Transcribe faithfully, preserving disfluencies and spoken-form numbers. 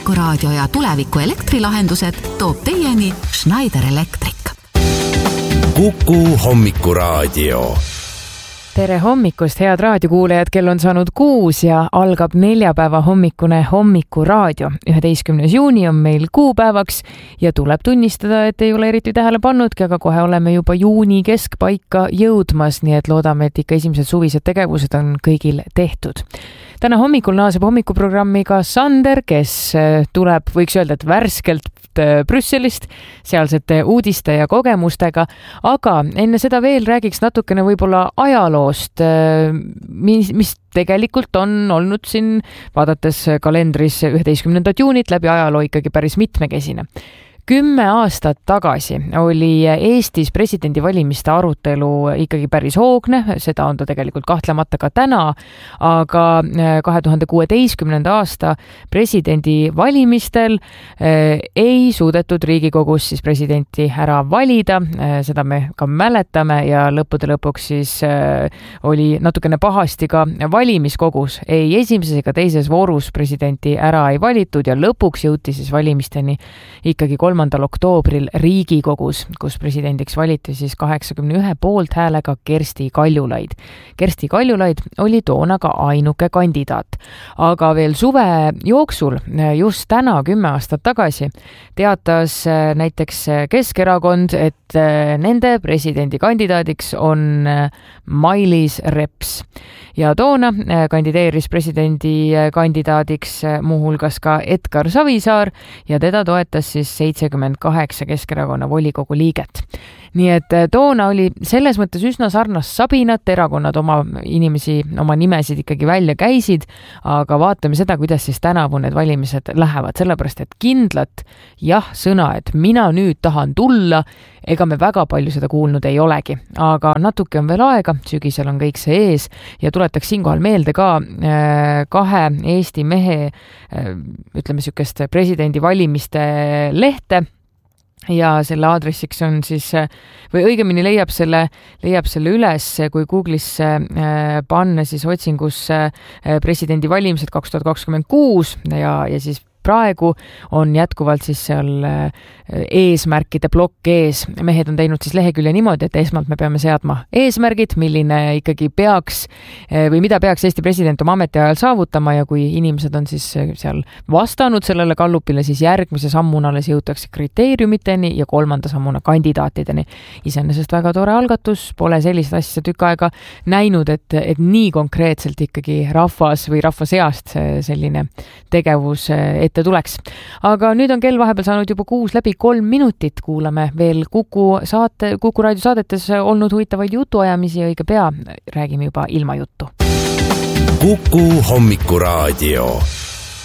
Hommikuraadio ja tuleviku elektrilahendused toob teieni Schneider Electric. Kuku Hommikuraadio. Tere hommikust, head raadiokuulajad, kell on saanud kuus ja algab neljapäeva hommikune Hommikuraadio. üheteistkümnes juuni on meil kuupäevaks ja tuleb tunnistada, et ei ole eriti tähele pannudki, aga kohe oleme juba juuni keskpaika jõudmas, nii et loodame, et ikka esimesed suvised tegevused on kõigil tehtud. Täna hommikul naaseb hommikuprogrammiga Sander, kes tuleb, võiks öelda, et värskelt Brüsselist, sealsete uudiste ja kogemustega, aga enne seda veel räägiks natukene võib-olla ajaloost, mis, mis tegelikult on olnud siin, vaadates kalendris üheteistkümnendat juunit läbi ajaloo ikkagi päris mitmekesine. Kümme aastat tagasi oli Eestis presidendivalimiste arutelu ikkagi päris hoogne, seda on ta tegelikult kahtlemata ka täna, aga kahe tuhande kuueteistkümnenda aasta presidendivalimistel ei suudetud Riigikogus siis presidenti ära valida, seda me ka mäletame ja lõppude lõpuks siis oli natukene pahasti ka valimiskogus. Ei esimeses ega teises voorus presidenti ära ei valitud ja lõpuks jõuti siis valimisteni ikkagi kolm kolmandal oktoobril Riigikogus, kus presidendiks valiti siis kaheksakümne ühe poolthäälega Kersti Kaljulaid. Kersti Kaljulaid oli toona ka ainuke kandidaat. Aga veel suve jooksul, just täna kümme aastat tagasi, teatas näiteks Keskerakond, et nende presidendikandidaadiks on Mailis Reps. Ja toona kandideeris presidendi kandidaadiks muuhulgas ka Edgar Savisaar ja teda toetas siis seitsekümmend kaheksa Keskerakonna volikogu liiget. Nii et toona oli selles mõttes üsna sarnast sabinat, erakonnad oma inimesi, oma nimesid ikkagi välja käisid, aga vaatame seda, kuidas siis tänavu need valimised lähevad, sellepärast et kindlat jah sõna, et mina nüüd tahan tulla, ega me väga palju seda kuulnud ei olegi, aga natuke on veel aega, sügisel on kõik see ees ja tuletaks siinkohal meelde ka kahe Eesti mehe, ütleme sükest presidendivalimiste lehte, ja selle aadressiks on siis, või õigemini leiab selle, leiab selle üles, kui Google'isse panna siis otsingusse presidendivalimised kaks tuhat kakskümmend kuus ja, ja siis praegu on jätkuvalt siis seal eesmärkide plokk ees. Mehed on teinud siis lehekülje niimoodi, et esmalt me peame seadma eesmärgid, milline ikkagi peaks või mida peaks Eesti president oma ametiajal saavutama ja kui inimesed on siis seal vastanud sellele kallupile, siis järgmise sammuna alles jõutakse kriteeriumiteni ja kolmanda sammuna kandidaatideni. Iseenesest väga tore algatus, pole sellist asja tükk aega näinud, et, et nii konkreetselt ikkagi rahvas või rahva seast selline tegevus ette tuleks. Aga nüüd on kell vahepeal saanud juba kuus läbi kolm minutit, kuulame veel Kuku saate, Kuku raadio saadetes olnud huvitavaid jutuajamisi ja õige pea räägime juba ilma juttu. Kuku Hommikuraadio.